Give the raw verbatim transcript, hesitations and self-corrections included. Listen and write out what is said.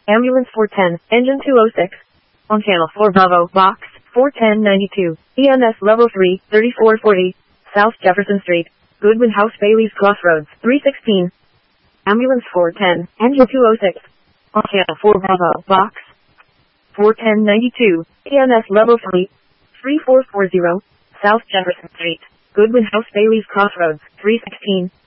Ambulance four ten, engine two oh six. On channel four Bravo, box four ten ninety-two. E M S level three, thirty-four forty. South Jefferson Street. Goodwin House Bailey's Crossroads, three sixteen. Ambulance four ten, engine two oh six. On channel four Bravo, box four ten ninety-two. E M S level three, three four four zero. South Jefferson Street. Goodwin House Bailey's Crossroads, three sixteen.